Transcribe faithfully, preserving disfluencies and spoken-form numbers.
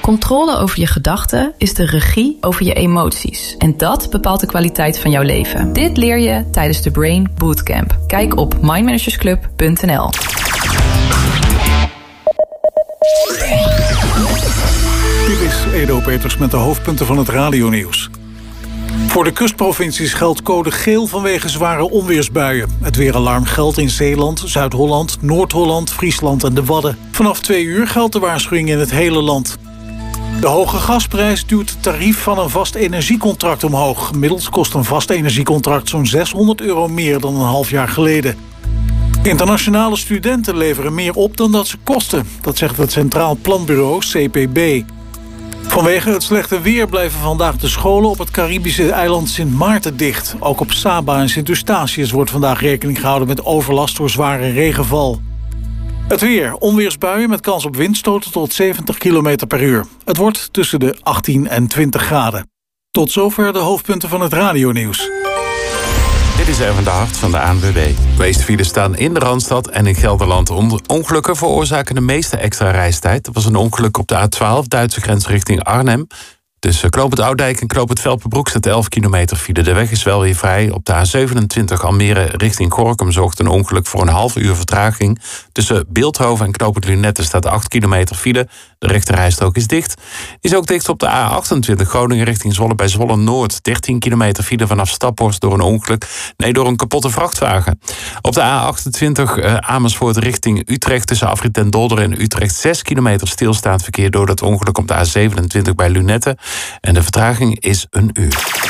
Controle over je gedachten is de regie over je emoties. En dat bepaalt de kwaliteit van jouw leven. Dit leer je tijdens de Brain Bootcamp. Kijk op mindmanagersclub punt n l. Dit is Edo Peters met de hoofdpunten van het radionieuws. Voor de kustprovincies geldt code geel vanwege zware onweersbuien. Het weeralarm geldt in Zeeland, Zuid-Holland, Noord-Holland, Friesland en de Wadden. Vanaf twee uur geldt de waarschuwing in het hele land. De hoge gasprijs duwt het tarief van een vast energiecontract omhoog. Gemiddeld kost een vast energiecontract zo'n zeshonderd euro meer dan een half jaar geleden. Internationale studenten leveren meer op dan dat ze kosten. Dat zegt het Centraal Planbureau C P B. Vanwege het slechte weer blijven vandaag de scholen op het Caribische eiland Sint Maarten dicht. Ook op Saba en Sint Eustatius wordt vandaag rekening gehouden met overlast door zware regenval. Het weer, onweersbuien met kans op windstoten tot zeventig kilometer per uur. Het wordt tussen de achttien en twintig graden. Tot zover de hoofdpunten van het radionieuws. Dit is Erwin de Hart van de A N W B. De meeste files staan in de Randstad en in Gelderland. Ongelukken veroorzaken de meeste extra reistijd. Er was een ongeluk op de A twaalf, Duitse grens richting Arnhem. Tussen Knoop het Oudijk en Knoop het Velpenbroek staat elf kilometer file. De weg is wel weer vrij. Op de A zevenentwintig Almere richting Gorinchem zorgt een ongeluk voor een half uur vertraging. Tussen Bilthoven en Knoop het Lunetten staat acht kilometer file. De rechterrijstrook is dicht. Is ook dicht op de A achtentwintig Groningen richting Zwolle bij Zwolle Noord. dertien kilometer file vanaf Staphorst door een ongeluk. Nee, door een kapotte vrachtwagen. Op de A achtentwintig uh, Amersfoort richting Utrecht tussen Afrit den Dolder en Utrecht zes kilometer stilstaand verkeer door dat ongeluk op de A zevenentwintig bij Lunetten. En de vertraging is een uur.